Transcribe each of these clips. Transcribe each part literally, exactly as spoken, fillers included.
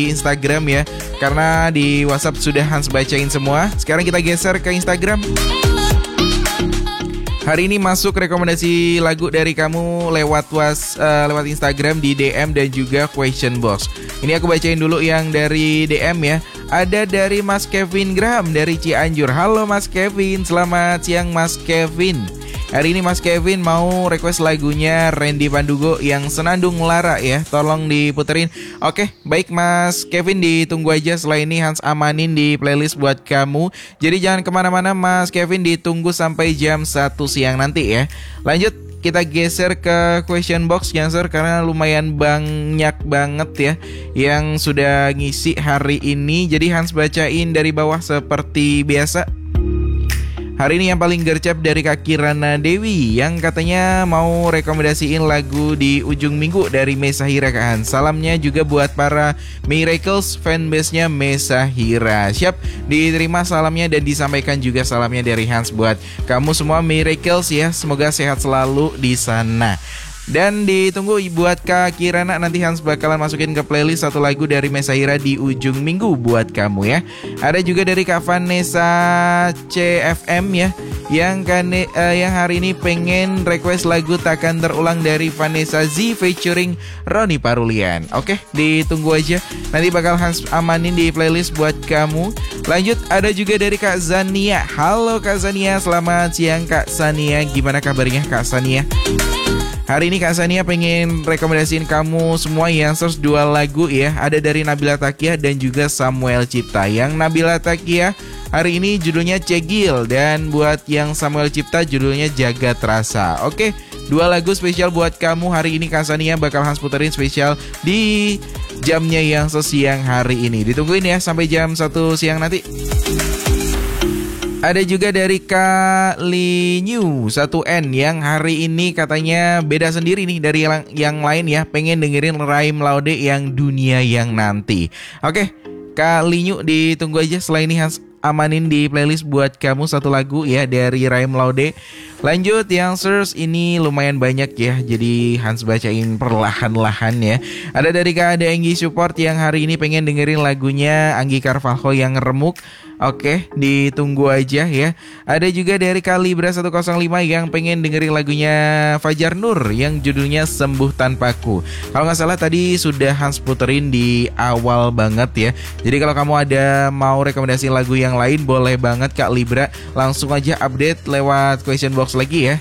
Instagram ya, karena di WhatsApp sudah Hans bacain semua. Sekarang kita geser ke Instagram. Hari ini masuk rekomendasi lagu dari kamu lewat was uh, lewat Instagram di D M dan juga question box. Ini aku bacain dulu yang dari D M ya. Ada dari Mas Kevin Graham dari Cianjur. Halo Mas Kevin, selamat siang Mas Kevin. Hari ini Mas Kevin mau request lagunya Randy Pandugo yang Senandung Lara ya. Tolong diputerin. Oke, baik Mas Kevin, ditunggu aja. Setelah ini Hans amanin di playlist buat kamu. Jadi jangan kemana-mana Mas Kevin, ditunggu sampai jam satu siang nanti ya. Lanjut, kita geser ke question box Youngster, karena lumayan banyak banget ya yang sudah ngisi hari ini. Jadi Hans bacain dari bawah seperti biasa. Hari ini yang paling gercep dari Kak Kirana Dewi yang katanya mau rekomendasiin lagu di ujung minggu dari Mesahira Kak Hans. Salamnya juga buat para Miracles fanbase-nya Mesahira. Siap, diterima salamnya dan disampaikan juga salamnya dari Hans buat kamu semua Miracles ya. Semoga sehat selalu di sana. Dan ditunggu buat Kak Kirana, nanti Hans bakalan masukin ke playlist satu lagu dari Mesahira di ujung minggu buat kamu ya. Ada juga dari Kak Vanessa C F M ya, yang kan uh, yang hari ini pengen request lagu Takkan Terulang dari Vanessa Z featuring Roni Parulian. Oke, ditunggu aja, nanti bakal Hans amanin di playlist buat kamu. Lanjut, ada juga dari Kak Zania. Halo Kak Zania, selamat siang Kak Zania. Gimana kabarnya Kak Zania? Hari ini Kak Sania pengen rekomendasiin kamu semua yang search dua lagu ya. Ada dari Nabila Takia dan juga Samuel Cipta. Yang Nabila Takia hari ini judulnya Cegil, dan buat yang Samuel Cipta judulnya Jaga Terasa. Oke, dua lagu spesial buat kamu hari ini Kak Sania bakal Hans puterin spesial di jamnya yang sesiang hari ini. Ditungguin ya sampai jam satu siang nanti. Ada juga dari Kak Linyu satu N yang hari ini katanya beda sendiri nih dari yang, yang lain ya. Pengen dengerin Raim Laude yang Dunia Yang Nanti. Oke, Kak Linyu ditunggu aja. Setelah ini Hans amanin di playlist buat kamu satu lagu ya dari Raim Laude. Lanjut, yang search ini lumayan banyak ya, jadi Hans bacain perlahan-lahan ya. Ada dari Kak Ada Anggi Support yang hari ini pengen dengerin lagunya Anggi Carvalho yang Remuk. Oke, ditunggu aja ya. Ada juga dari Kalibra seratus lima yang pengen dengerin lagunya Fajar Nur yang judulnya Sembuh Tanpaku. Kalau nggak salah tadi sudah Hans puterin di awal banget ya. Jadi kalau kamu ada mau rekomendasi lagu yang lain, boleh banget Kak Libra, langsung aja update lewat question box lagi ya.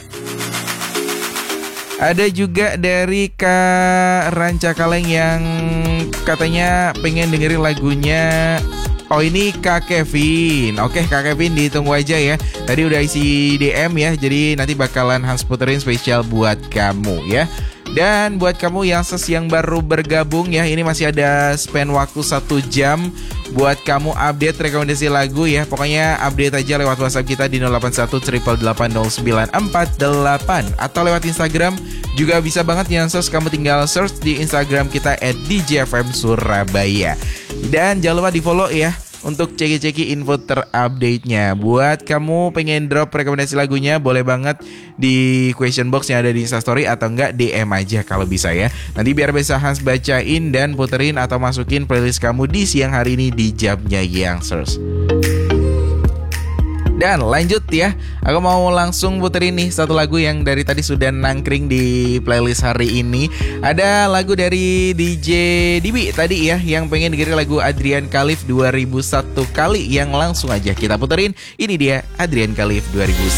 Ada juga dari Kak Ranca Kaleng yang katanya pengen dengerin lagunya. Oh, ini Kak Kevin. Oke Kak Kevin, ditunggu aja ya. Tadi udah isi D M ya, jadi nanti bakalan Hans puterin spesial buat kamu ya. Dan buat kamu yang ses yang baru bergabung ya, ini masih ada spend waktu satu jam buat kamu update rekomendasi lagu ya. Pokoknya update aja lewat WhatsApp kita di nol delapan satu delapan delapan nol sembilan empat delapan, atau lewat Instagram juga bisa banget. Yang search kamu tinggal search di Instagram kita at D J F M Surabaya. Dan jangan lupa di follow ya untuk ceki-ceki info terupdate-nya. Buat kamu pengen drop rekomendasi lagunya, boleh banget di question box yang ada di Instastory, atau enggak D M aja kalau bisa ya. Nanti biar bisa Hans bacain dan puterin atau masukin playlist kamu di siang hari ini di jamnya Youngsters. Dan lanjut ya, aku mau langsung puterin nih satu lagu yang dari tadi sudah nangkring di playlist hari ini. Ada lagu dari D J Dibi tadi ya, yang pengen dengerin lagu Adrian Khalif dua ribu satu kali, yang langsung aja kita puterin. Ini dia Adrian Khalif dua ribu satu.